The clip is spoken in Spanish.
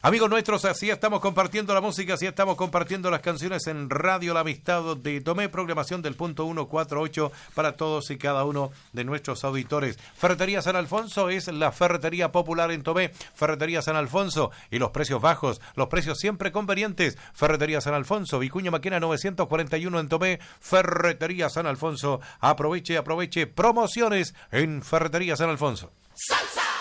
Amigos nuestros, así estamos compartiendo la música, así estamos compartiendo las canciones en Radio La Amistad de Tomé, programación del punto 148 para todos y cada uno de nuestros auditores. Ferretería San Alfonso es la ferretería popular en Tomé. Ferretería San Alfonso y los precios bajos, los precios siempre convenientes. Ferretería San Alfonso, Vicuña Maquena 941 en Tomé. Ferretería San Alfonso, aproveche promociones en Ferretería San Alfonso. ¡Salsa!